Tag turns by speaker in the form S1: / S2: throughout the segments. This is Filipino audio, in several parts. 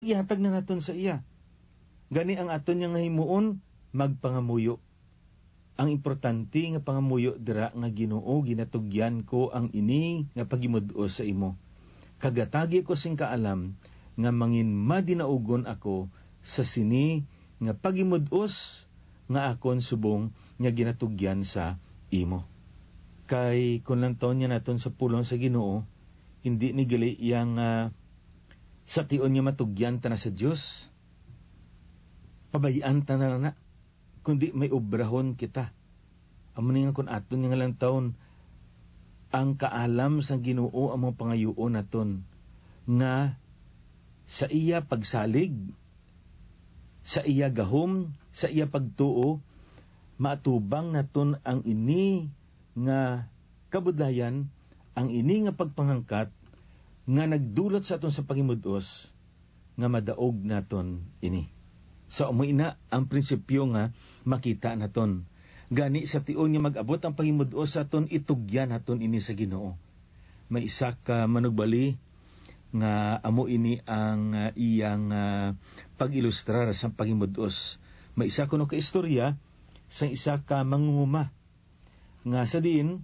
S1: ihatag na naton sa iya. Gani ang aton nga himuon magpangamuyo. Ang importante nga pangamuyo dira nga Ginoo, ginatugyan ko ang ini nga pagimud-o sa imo. Kagatagi ko sing kaalam nga mangin madinaugon ako sa sini nga pagimud-os nga akon subong nga ginatugyan sa imo. Kay kun lang taon niya naton sa pulong sa Ginoo, hindi ni gali yang sa tion niya matugyan ta na sa Dios. Pabayaan ta na, kundi may obrahon kita. Amo nga kun aton nga lang taon ang kaalam sa Ginoo ang mga pangayuon naton nga sa iya pagsalig, sa iya gahom, sa iya pagtuo, matubang naton ang ini nga kabudlayan, ang ini nga pagpangangkat nga nagdulot sa aton sa pagimud-os nga madaog naton ini. So umuina ang prinsipyo nga makita naton. Gani sa tion nga mag-abot ang pagimud-os sa aton, itugyan naton ini sa Ginoo. May isa ka manugbali nga amo ini ang iyang pag-ilustrar sa pagimud-os. May isa kuno ka istorya sa isa ka mangunguma nga sa diin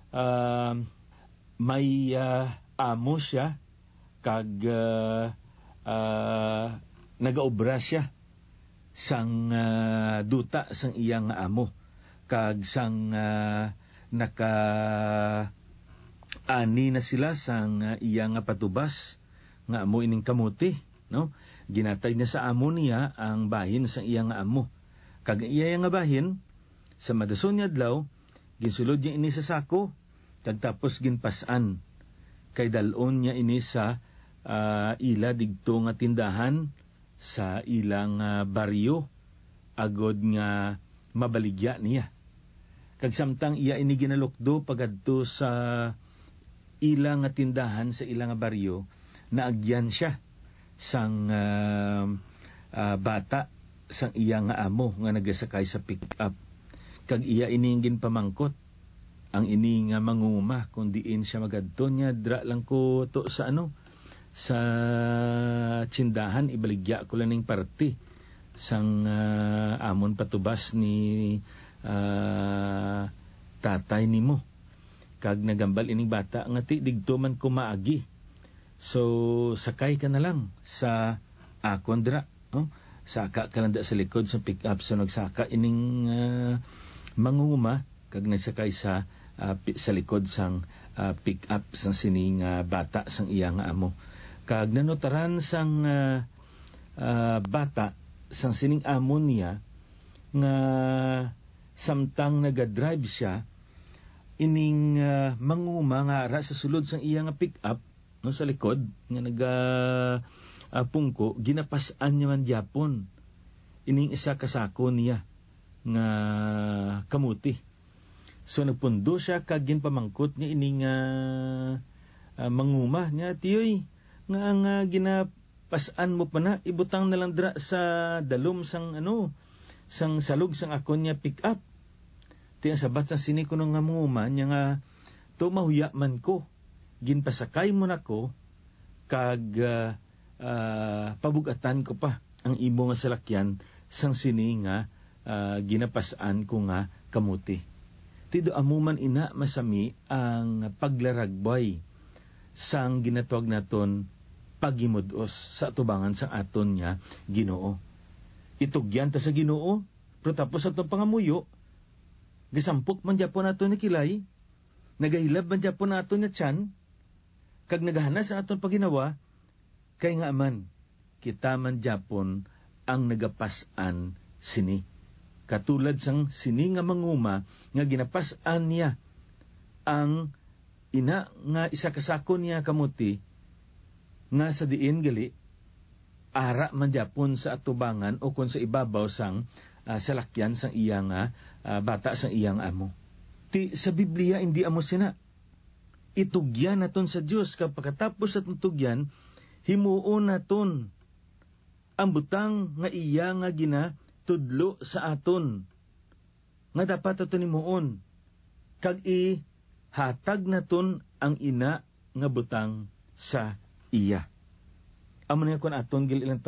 S1: may amo siya kag nagaobra siya sang duta sang iyang amo kag sang naka ani na sila sang iyang patubas nga amo ining kamuti, no? Ginatay niya sa amo niya ang bahin sang iyang amo. Kag iya nga bahin sa madason niya adlaw ginsulod niya ini sa sako kag tapos ginpasan. Kay dalon niya ini sa ila digto nga tindahan sa ilang baryo agod nga mabaligya niya. Kag samtang iya ini ginalukdo pagadto sa ilang nga tindahan sa ilang nga baryo, naagyan siya sang bata sang iya nga amo nga nagasakay sa pick-up. Kag iya ini ginpamangkot ang ini nga manguma kung diin siya magadto niya dra lang ko to sa sa tsindahan, ibaligya ko lang ning party sang amon patubas ni tatay nimo. Kag nagambal ining bata nga ti digto man ko maagi, so sakay ka na lang sa akon dra, no? Saka ka lang da sa likod sa pick up, so nagsaka ining manguma kag nagsakay sa likod sang pick up sang sining bata sang iyang amo. Kag nanutaran sang bata sang sining amo niya nga samtang nagadrive siya ining manguma nga ara sa sulod sang iya nga pick up, no, sa likod nga pungko, ginapasan niya man gyapon ining isa kasako niya nga kamuti. So nagpundo siya kag ginpamangkot niya ining manguma niya, tiyoy nga ang ginapasan mo pa na, ibutang na lang dra sa dalom sang sang salog sang akon niya pick up. Tiyan sabat sa sini ko nung nga manguma niya nga tumahuya man ko, ginpasakay mo na ko kag pabugatan ko pa ang imo nga salakyan sang sini nga ginapasan ko nga kamuti. Tido amuman ina masami ang paglaragboy sang ginatawag naton pagimud-os sa atubangan sang aton niya Ginoo. Itugyan ta sa Ginoo, pero tapos atong pangamuyo, gasampok man gyapon naton ni kilay, nagahilab man gyapon naton ni tiyan, kag nagahanas sa aton paginawa, kay nga man kita man gyapon ang nagapasan sini. Katulad sang sini nga manguma nga ginapasan niya ang ina nga isa kasako niya kamuti nga sa diin gali ara man gyapon sa atubangan o kon sa ibabaw sang salakyan sang iyang bata sang iyang amo. Ti sa Biblia hindi amo sina. Itugyan naton sa Dios, kapag katapos atong tugyan, himuon naton ang butang nga iya nga tudlo sa aton nga dapat aton himuon kag hatag naton ang ina nga butang sa iya. amo nga kun aton gil ilang